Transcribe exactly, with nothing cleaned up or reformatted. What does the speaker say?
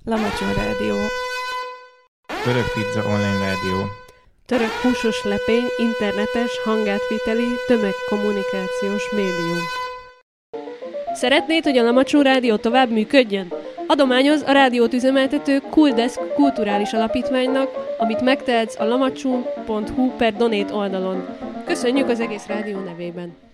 Lamacsó Rádió. Török Pizza Online Rádió. Török húsos lepény, internetes, hangátviteli, tömegkommunikációs médium. Szeretnéd, hogy a Lamacsó Rádió tovább működjön? Adományoz a rádiót üzemeltető Cooldesk kulturális alapítványnak, amit megtehetsz a lamacsó pont hu per donate oldalon. Köszönjük az egész rádió nevében!